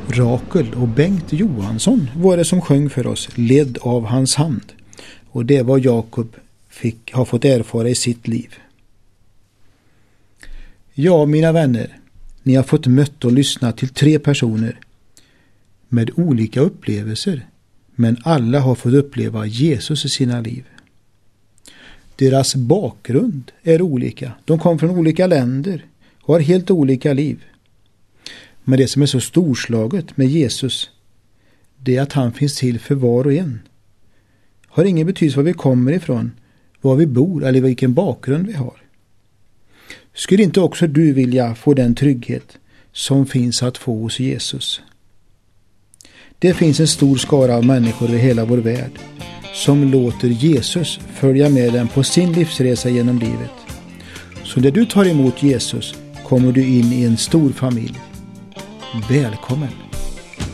Rakel och Bengt Johansson var det som sjöng för oss, ledd av hans hand. Och det var Jakob har fått erfara i sitt liv. Ja, mina vänner, ni har fått mött och lyssna till 3 personer med olika upplevelser, men alla har fått uppleva Jesus i sina liv. Deras bakgrund är olika. De kom från olika länder och har helt olika liv. Men det som är så storslaget med Jesus, det är att han finns till för var och en. Har ingen betydelse var vi kommer ifrån, var vi bor eller vilken bakgrund vi har. Skulle inte också du vilja få den trygghet som finns att få hos Jesus? Det finns en stor skara av människor i hela vår värld som låter Jesus följa med dem på sin livsresa genom livet. Så när du tar emot Jesus kommer du in i en stor familj. Välkommen!